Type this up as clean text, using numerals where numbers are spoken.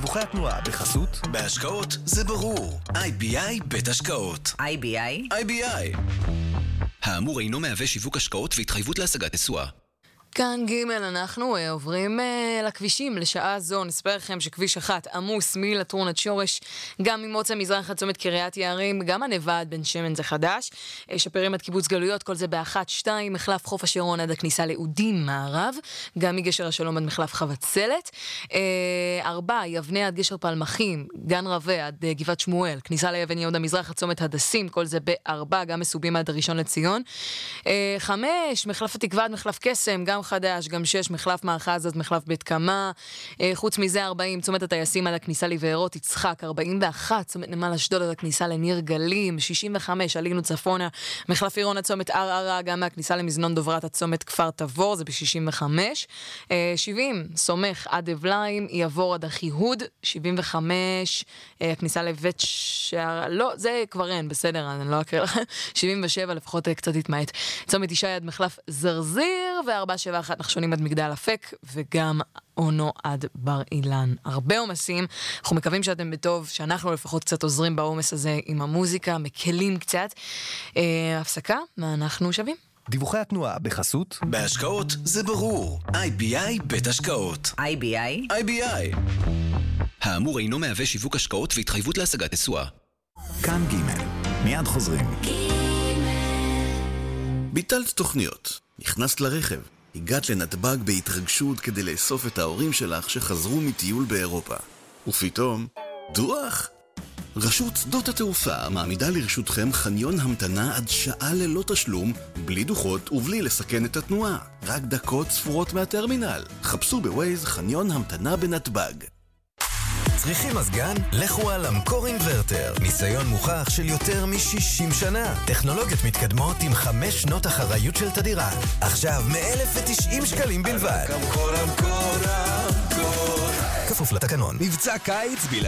דיווחי התנועה בחסות בהשקעות זה ברור. IBI בית השקעות. IBI. האמור אינו מהווה שיווק השקעות והתחייבות להשגת תשואה. כאן ג' אנחנו עוברים לכבישים לשעה זו. נספר לכם שכביש 1 עמוס מלטרון עד שורש, גם ממוצא מזרח עד צומת קריית יערים, גם הנבד בן שמן זה חדש, שפרים עד קיבוץ גלויות, כל זה ב1-2, מחלף חוף השרון עד הכניסה לאודים מערב, גם מגשר השלום עד מחלף חבצלת, 4 יבנה עד גשר פלמחים, גן רווה עד גבעת שמואל, כניסה ליבן יהודה מזרח עד צומת הדסים, כל זה ב4, גם מסובים עד ראשון לציון, 5 מחלף התקווה עד מחלף קסם, גם חדש, גם 6 מחלף מאחז עד מחלף בית קמה, חוץ מזה 40 צומת הטייסים עד הכניסה לבארות יצחק, 41 צומת נמל אשדוד עד הכניסה לניר גלים, 65 עלינו צפונה מחלף עירון עד צומת ערערה, גם מהכניסה למזנון דוברת עד צומת כפר תבור, זה ב65, 70 סומך עד אבליים, יעבור עד החיהוד, 75 הכניסה לבית שער, לא, זה כבר אין, בסדר, אני לא אקריא לכם, 77 לפחות קצת התמעט, צומת ישי עד מחלף זרזיר, ו471 נחשונים עד מגדל אפק, וגם אונו עד בר אילן. הרבה עומסים, אנחנו מקווים שאתם בטוב, שאנחנו לפחות קצת עוזרים בעומס הזה עם המוזיקה, מקלים קצת. הפסקה, ואנחנו שווים. דיווחי התנועה בחסות בהשקעות זה ברור. IBI בית השקעות. IBI. האמור אינו מהווה שיווק השקעות והתחייבות להשגת תשואה. כאן ג' מיד חוזרים. ביטלת תוכניות, נכנסת לרכב, הגעת לנתב"ג בהתרגשות כדי לאסוף את ההורים שלך שחזרו מטיול באירופה. ופתאום, דוח! רשות שדות התעופה מעמידה לרשותכם חניון המתנה עד שעה ללא תשלום, בלי דוחות ובלי לסכן את התנועה. רק דקות ספורות מהטרמינל. חפשו בווייז חניון המתנה בנתב"ג. צריכים מזגן? לכו על המקור אינברטר. ניסיון מוכח של יותר מ-60 שנה. טכנולוגיות מתקדמות עם 5 שנות אחריות של תדירה. עכשיו מ-1,090 שקלים בלבד. כפוף לתקנון. מבצע קיץ